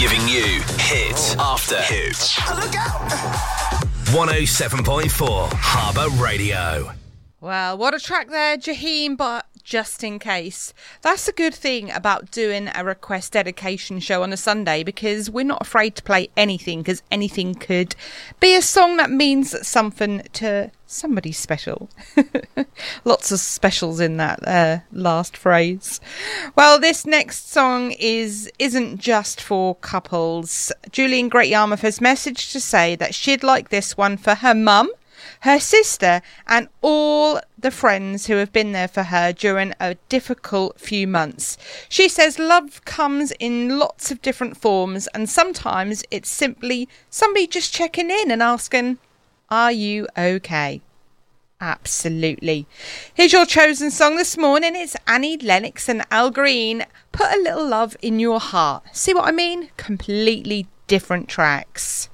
Giving you hit after hit. Look out! 107.4 Harbour Radio. Well, what a track there, Jaheim, but just in case. That's the good thing about doing a request dedication show on a Sunday, because we're not afraid to play anything, because anything could be a song that means something to somebody special. Lots of specials in that last phrase. Well, this next song isn't just for couples. Julie in Great Yarmouth has messaged to say that she'd like this one for her mum, her sister, and all the friends who have been there for her during a difficult few months. She says love comes in lots of different forms, and sometimes it's simply somebody just checking in and asking, are you okay? Absolutely. Here's your chosen song this morning. It's Annie Lennox and Al Green, Put a Little Love in Your Heart. See what I mean? Completely different tracks.